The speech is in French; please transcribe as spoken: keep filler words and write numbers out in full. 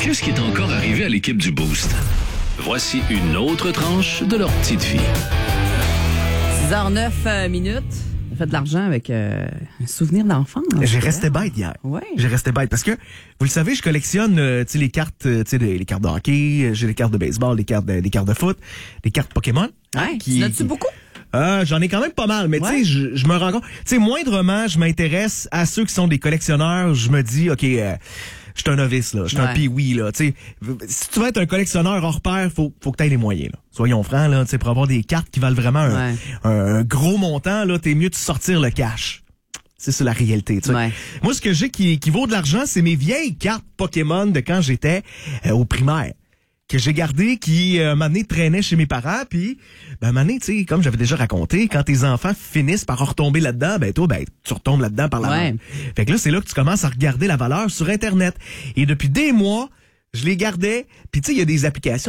Qu'est-ce qui est encore arrivé à l'équipe du Boost? Voici une autre tranche de leur petite vie. six heures neuf euh, minutes. J'ai fait de l'argent avec euh, un souvenir d'enfant. J'ai resté bête hier. Ouais. J'ai resté bête parce que, vous le savez, je collectionne euh, les cartes, euh, les, les cartes de hockey, j'ai les cartes de baseball, les cartes de, les cartes de foot, les cartes Pokémon. Ouais, qui, tu en as-tu beaucoup? Euh, j'en ai quand même pas mal, mais Ouais. tu sais, je, je me rends compte, tu sais, moindrement, je m'intéresse à ceux qui sont des collectionneurs. Je me dis, ok, euh, je suis un novice là, je suis Ouais. un pee-wee là. Tu sais, si tu veux être un collectionneur hors pair, faut faut que t'aies les moyens là. Soyons francs là, tu sais, pour avoir des cartes qui valent vraiment un, Ouais. un, un gros montant là, t'es mieux de sortir le cash. C'est ça la réalité. Tu sais. Ouais. Moi, ce que j'ai qui, qui vaut de l'argent, c'est mes vieilles cartes Pokémon de quand j'étais euh, au primaire. Que j'ai gardé, qui euh, m'a traînait chez mes parents, puis ben m'a tu sais, comme j'avais déjà raconté, quand tes enfants finissent par retomber là-dedans, ben toi, ben tu retombes là-dedans par la Ouais. main. Fait que là, c'est là que tu commences à regarder la valeur sur Internet. Et depuis des mois, je les gardais, puis tu sais, il y a des applications